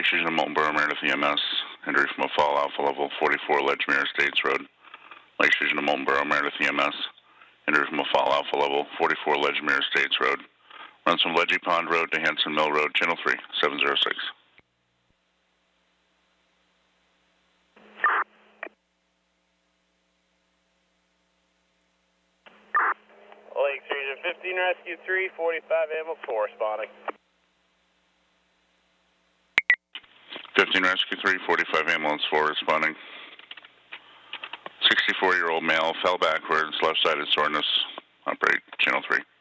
Lake Station, Moltenboro, Meredith EMS. Injury from a fall, Alpha Level 44, Ledgemere Estates Road. Lake Station, Moltenboro, Meredith EMS. Injury from a fall, Alpha Level 44, Ledgemere Estates Road. Runs from Ledgy Pond Road to Hanson Mill Road, Channel 3, 706. Lake Region 15, Rescue 3, 45 Ambulance 4 responding. 15 Rescue 3, 45 Ambulance 4 responding. 64-year-old male fell backwards, left-sided soreness. Operate Channel 3.